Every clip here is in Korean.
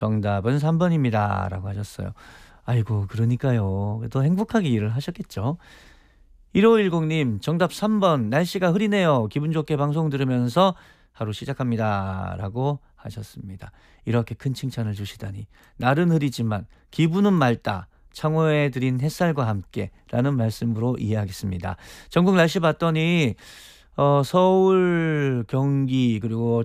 정답은 3번입니다. 라고 하셨어요. 아이고, 그러니까요. 또 행복하게 일을 하셨겠죠. 1510님, 정답 3번. 날씨가 흐리네요. 기분 좋게 방송 들으면서 하루 시작합니다. 라고 하셨습니다. 이렇게 큰 칭찬을 주시다니. 날은 흐리지만 기분은 맑다. 창호에 드린 햇살과 함께 라는 말씀으로 이해하겠습니다. 전국 날씨 봤더니 서울, 경기, 그리고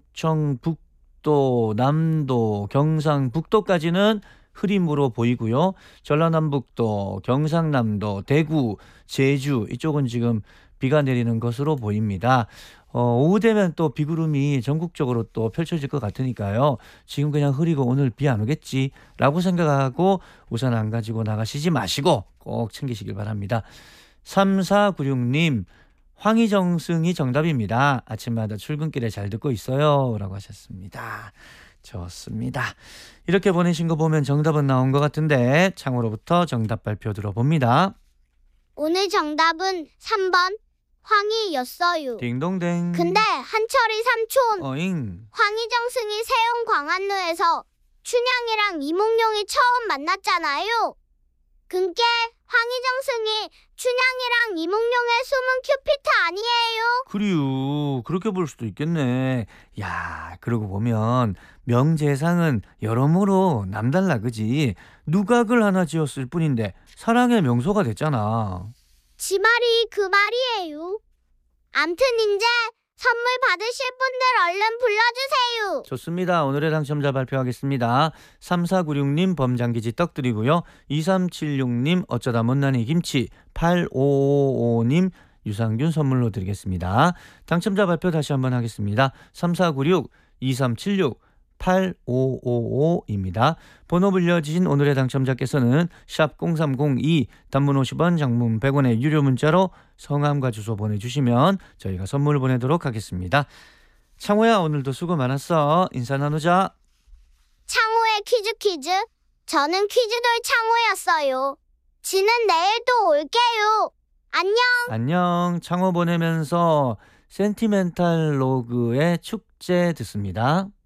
충청북도, 남도, 경상북도까지는 흐림으로 보이고요. 전라남북도, 경상남도, 대구, 제주 이쪽은 지금 비가 내리는 것으로 보입니다. 오후 되면 또 비구름이 전국적으로 또 펼쳐질 것 같으니까요. 지금 그냥 흐리고 오늘 비 안 오겠지라고 생각하고 우산 안 가지고 나가시지 마시고 꼭 챙기시길 바랍니다. 3496님, 황희정승이 정답입니다. 아침마다 출근길에 잘 듣고 있어요. 라고 하셨습니다. 좋습니다. 이렇게 보내신 거 보면 정답은 나온 것 같은데 창으로부터 정답 발표 들어봅니다. 오늘 정답은 3번 황희였어요. 딩동댕. 근데 한철이 삼촌, 어잉. 황희정승이 세운 광안루에서 춘향이랑 이몽룡이 처음 만났잖아요. 그게 황희정승이 춘향이랑 이몽룡의 숨은 큐피트 아니에요? 그래요. 그렇게 볼 수도 있겠네. 야, 그러고 보면 명재상은 여러모로 남달라, 그지? 누각을 하나 지었을 뿐인데 사랑의 명소가 됐잖아. 지 말이 그 말이에요. 암튼 이제 선물 받으실 분들 얼른 불러주세요. 좋습니다. 오늘의 당첨자 발표하겠습니다. 3496님 범장기지 떡 드리고요. 2376님 어쩌다 못난이 김치, 8555님 유산균 선물로 드리겠습니다. 당첨자 발표 다시 한번 하겠습니다. 3496, 2376, 8555입니다. 번호 불려주신 오늘의 당첨자께서는 샵 0302 단문 50원 장문 100원의 유료 문자로 성함과 주소 보내주시면 저희가 선물 보내도록 하겠습니다. 창호야, 오늘도 수고 많았어. 인사 나누자. 창호의 퀴즈. 저는 퀴즈돌 창호였어요. 지는 내일 또 올게요. 안녕. 안녕. 창호 보내면서 센티멘탈 로그의 축제 듣습니다.